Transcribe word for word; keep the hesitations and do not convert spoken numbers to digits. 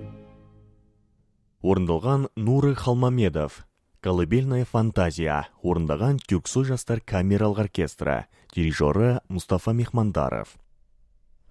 Орындалған Нуры Халмамедов. Колыбельная фантазия. Орындаған Түрксой жастар камералық оркестрі. Дирижері Мустафа Мехмандаров.